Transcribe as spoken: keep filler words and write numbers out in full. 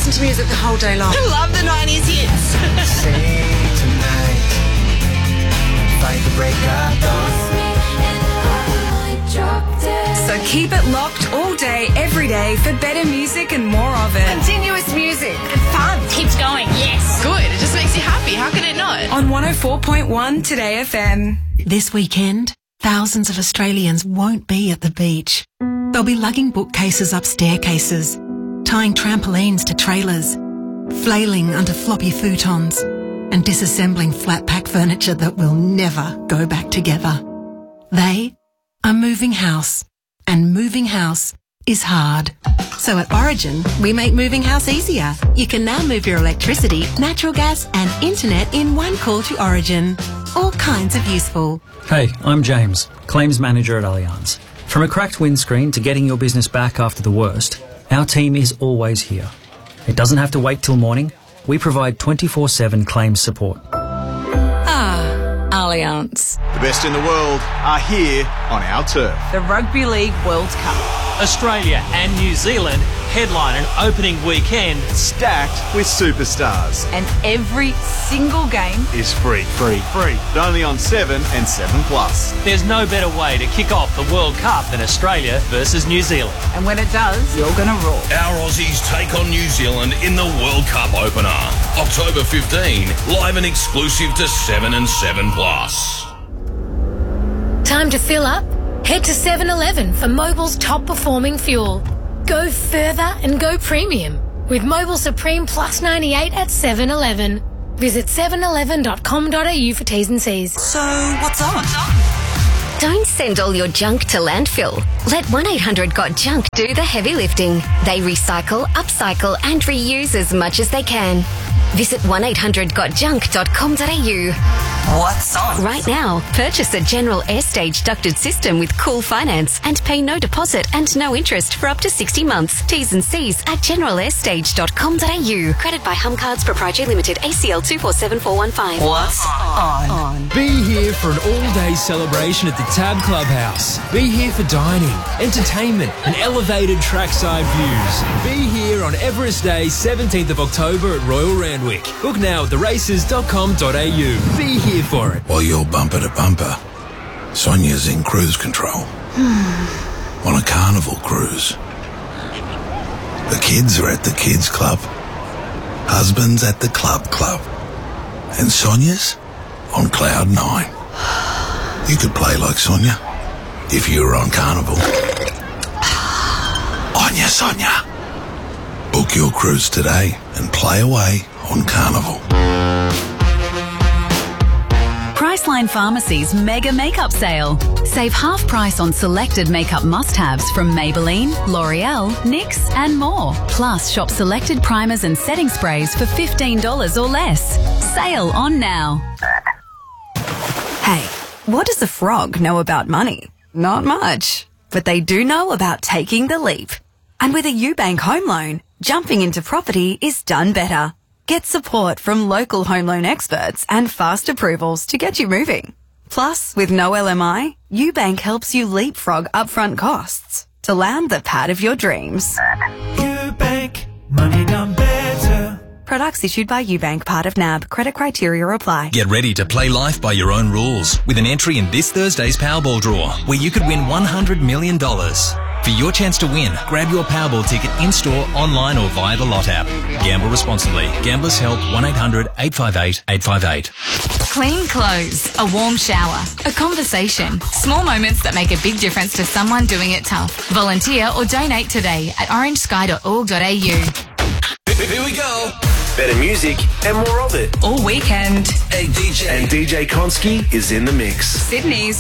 listen to music the whole day long. I love the nineties hits. Say tonight, fight the breakup. So keep it locked all day, every day for better music and more of it. Continuous music. And fun. Keeps going, yes. Good, it just makes you happy. How can it not? On one oh four point one Today F M. This weekend, thousands of Australians won't be at the beach. They'll be lugging bookcases up staircases, tying trampolines to trailers, flailing under floppy futons, and disassembling flat-pack furniture that will never go back together. They are moving house, and moving house is hard. So at Origin, we make moving house easier. You can now move your electricity, natural gas and internet in one call to Origin. All kinds of useful. Hey, I'm James, Claims Manager at Allianz. From a cracked windscreen to getting your business back after the worst, our team is always here. It doesn't have to wait till morning. We provide twenty-four seven claims support. Ah, Allianz. The best in the world are here on our turf. The Rugby League World Cup. Australia and New Zealand headline an opening weekend stacked with superstars. And every single game is free. Free. Free. But only on seven and seven plus. There's no better way to kick off the World Cup than Australia versus New Zealand. And when it does, you're going to roar. Our Aussies take on New Zealand in the World Cup opener. October fifteenth, live and exclusive to seven and seven plus. Time to fill up? Head to seven eleven for Mobil's top performing fuel. Go further and go premium with Mobil Supreme Plus ninety-eight at seven eleven. Visit seven eleven dot com dot a u for T's and C's. So, what's on? Don't send all your junk to landfill. Let one eight hundred got junk do the heavy lifting. They recycle, upcycle and reuse as much as they can. Visit one eight hundred got junk dot com dot a u. What's on? Right now, purchase a General Airstage ducted system with Cool Finance and pay no deposit and no interest for up to sixty months. T's and C's at general airstage dot com dot a u. Credit by Humcards Proprietary Limited, A C L two four seven four one five. What's on? on? Be here for an all-day celebration at the Tab Clubhouse. Be here for dining, entertainment and elevated trackside views. Be here on Everest Day, seventeenth of October at Royal Randwick. Book now at the races dot com dot a u. Be here for it. While you're bumper to bumper, Sonia's in cruise control. On a carnival cruise. The kids are at the kids club. Husband's at the club club. And Sonia's on cloud nine. You could play like Sonia if you were on carnival. Onya Sonia. Book your cruise today and play away on carnival. Priceline Pharmacy's Mega Makeup Sale. Save half price on selected makeup must-haves from Maybelline, L'Oreal, N Y X and more. Plus, shop selected primers and setting sprays for fifteen dollars or less. Sale on now. Hey, what does a frog know about money? Not much. But they do know about taking the leap. And with a UBank home loan, jumping into property is done better. Get support from local home loan experts and fast approvals to get you moving. Plus, with no L M I, UBank helps you leapfrog upfront costs to land the pad of your dreams. UBank, money done better. Products issued by UBank, part of N A B. Credit criteria apply. Get ready to play life by your own rules with an entry in this Thursday's Powerball draw, where you could win one hundred million dollars. For your chance to win, grab your Powerball ticket in-store, online or via the Lot app. Gamble responsibly. Gamblers Help, one eight hundred eight five eight eight five eight. Clean clothes, a warm shower, a conversation. Small moments that make a big difference to someone doing it tough. Volunteer or donate today at orange sky dot org dot a u. Here we go. Better music and more of it. All weekend. Hey, D J. And D J Konski is in the mix. Sydney's